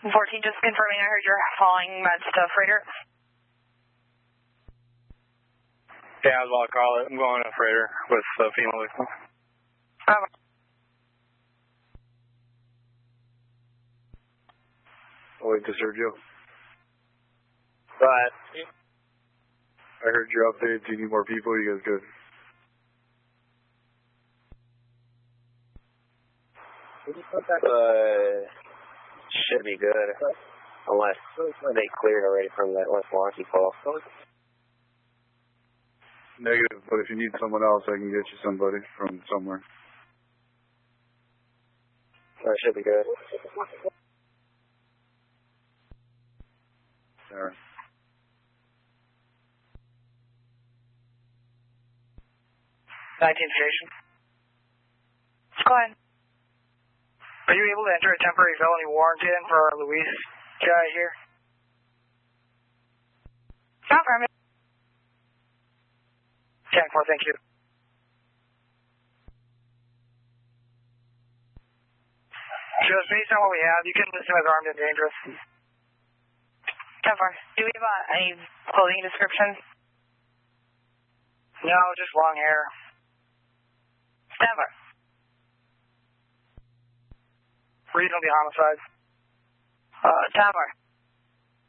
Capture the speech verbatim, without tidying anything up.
fourteen, just confirming I heard you're hauling med stuff, freighter. Yeah, I was about to call it. I'm going to freighter with uh, female vehicle. Um, I'll wait to Sergio. But I heard your update. Do you need more people? You guys good? Uh, should be good. Unless they cleared already from that West Wonky call. Negative, but if you need someone else, I can get you somebody from somewhere. That should be good. Alright. nineteen station. Go ahead. Are you able to enter a temporary felony warrant in for our Luis guy here? Confirm it. ten four, thank you. Just based on what we have, you can list him as armed and dangerous. ten four. Do we have uh, any clothing description? No, just long hair. ten four. Reasonably homicide. Uh, ten four.